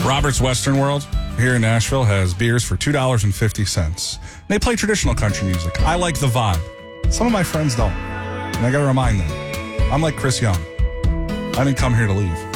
Robert's Western World here in Nashville has beers for $2.50. They play traditional country music. I like the vibe. Some of my friends don't. And I got to remind them, I'm like Chris Young. I didn't come here to leave.